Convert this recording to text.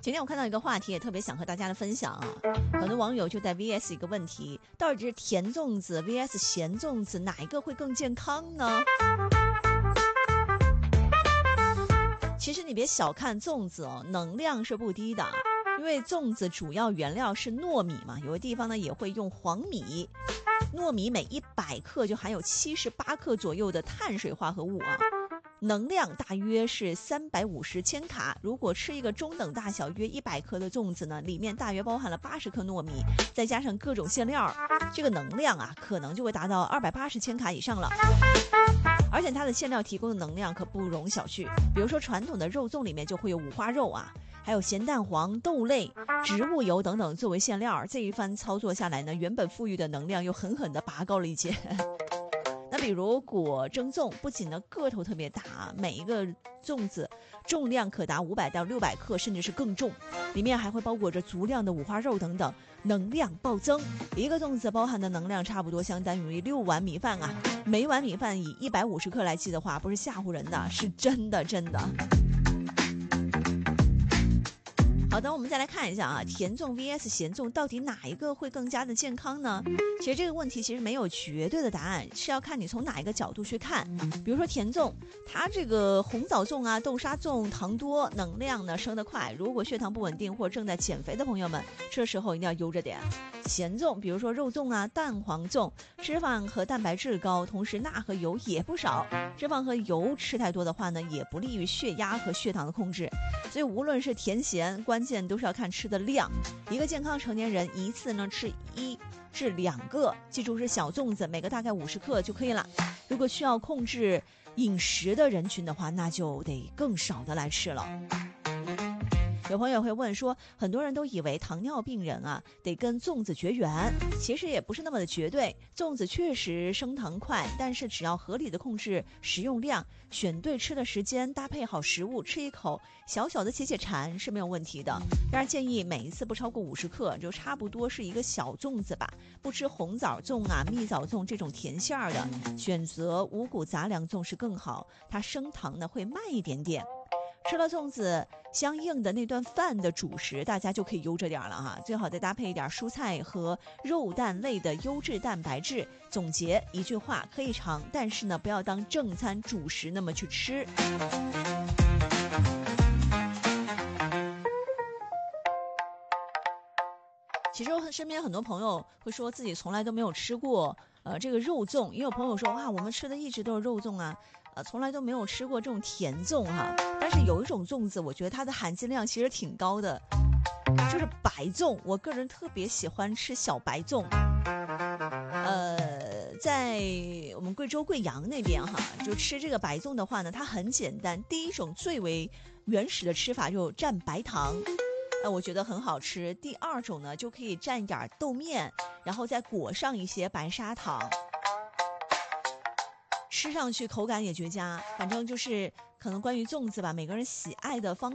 今天我看到一个话题，也特别想和大家来分享啊。很多网友就在 VS 一个问题，到底是甜粽子 VS 咸粽子，哪一个会更健康呢？其实你别小看粽子哦，能量是不低的。因为粽子主要原料是糯米嘛，有的地方呢也会用黄米。糯米每100克就含有78克左右的碳水化合物啊。能量大约是350千卡，如果吃一个中等大小约100克的粽子呢，里面大约包含了80克糯米，再加上各种馅料，这个能量啊可能就会达到280千卡以上了。而且它的馅料提供的能量可不容小觑，比如说传统的肉粽里面就会有五花肉啊，还有咸蛋黄、豆类、植物油等等作为馅料，这一番操作下来呢，原本富裕的能量又狠狠地拔高了一截。那比如果蒸粽，不仅呢个头特别大，每一个粽子重量可达500到600克，甚至是更重，里面还会包裹着足量的五花肉等等，能量暴增。一个粽子包含的能量差不多相当于6碗米饭啊，每碗米饭以150克来计的话，不是吓唬人的，是真的。好的，我们再来看一下啊，甜粽 vs 咸粽到底哪一个会更加的健康呢？其实这个问题其实没有绝对的答案，是要看你从哪一个角度去看。比如说甜粽，它这个红枣粽啊、豆沙粽糖多，能量呢升得快，如果血糖不稳定或正在减肥的朋友们，吃的时候一定要悠着点。咸粽，比如说肉粽啊、蛋黄粽，脂肪和蛋白质高，同时钠和油也不少。脂肪和油吃太多的话呢，也不利于血压和血糖的控制。所以无论是甜咸，关键都是要看吃的量。一个健康成年人一次呢吃1至2个，记住是小粽子，每个大概50克就可以了。如果需要控制饮食的人群的话，那就得更少的来吃了。有朋友会问说，很多人都以为糖尿病人啊得跟粽子绝缘，其实也不是那么的绝对。粽子确实升糖快，但是只要合理的控制食用量，选对吃的时间，搭配好食物，吃一口小小的解馋是没有问题的。当然建议每一次不超过50克，就差不多是一个小粽子吧。不吃红枣粽啊、蜜枣粽这种甜馅儿的，选择五谷杂粮粽是更好，它升糖呢会慢一点点。吃了粽子相应的那顿饭的主食，大家就可以悠着点了哈，最好再搭配一点蔬菜和肉蛋类的优质蛋白质。总结一句话，可以尝，但是呢不要当正餐主食那么去吃。其实我身边很多朋友会说自己从来都没有吃过这个肉粽，也有朋友说哇，我们吃的一直都是肉粽啊，从来都没有吃过这种甜粽哈。但是有一种粽子，我觉得它的含金量其实挺高的，就是白粽。我个人特别喜欢吃小白粽。在我们贵州贵阳那边哈，就吃这个白粽的话呢，它很简单。第一种最为原始的吃法就蘸白糖。我觉得很好吃。第二种呢，就可以蘸一点豆面，然后再裹上一些白砂糖，吃上去口感也绝佳。反正就是可能关于粽子吧，每个人喜爱的方